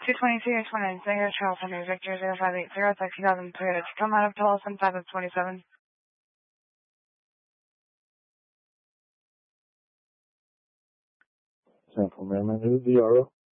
222 29 Singer, Charles Henry, Victor 0580, taxi 2000 Toyota Tacoma out of Tolleson, 5 of 27. Central Maryland, who's the RO?